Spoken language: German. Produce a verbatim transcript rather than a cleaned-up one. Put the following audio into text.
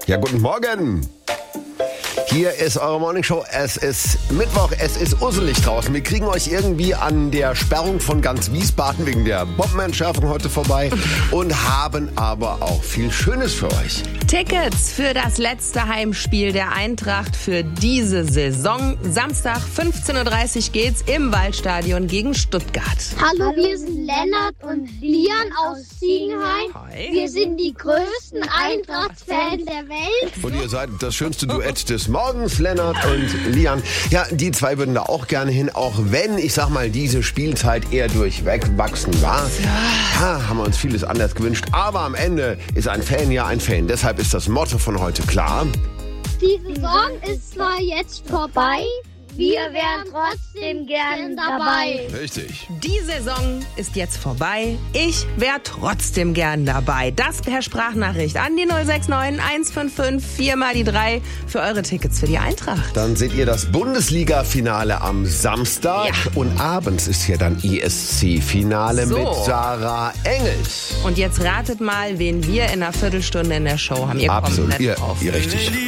Ja, guten Morgen. Hier ist eure Morningshow. Es ist Mittwoch, es ist usselig draußen. Wir kriegen euch irgendwie an der Sperrung von ganz Wiesbaden wegen der Bombenentschärfung heute vorbei und haben aber auch viel Schönes für euch. Tickets für das letzte Heimspiel der Eintracht für diese Saison. Samstag fünfzehn Uhr dreißig geht's im Waldstadion gegen Stuttgart. Hallo, wir sind Lennart und Lian aus Ziegenhain. Hi. Wir sind die größten Eintracht-Fans der Welt. Und ihr seid das schönste Duett des Morgens, Lennart und Lian. Ja, die zwei würden da auch gerne hin, auch wenn, ich sag mal, diese Spielzeit eher durchwachsen war. Ja, haben wir uns vieles anders gewünscht. Aber am Ende ist ein Fan ja ein Fan. Deshalb ist das Motto von heute klar. Die Saison ist zwar jetzt vorbei, wir wären trotzdem gern dabei. Richtig. Die Saison ist jetzt vorbei. Ich wäre trotzdem gern dabei. Das per Sprachnachricht an die null sechs neun eins fünf fünf vier mal die drei für eure Tickets für die Eintracht. Dann seht ihr das Bundesliga-Finale am Samstag. Ja. Und abends ist hier dann I S C-Finale So. mit Sarah Engels. Und jetzt ratet mal, wen wir in einer Viertelstunde in der Show haben. Ihr kommt Absolut, nicht ihr, drauf. ihr richtig.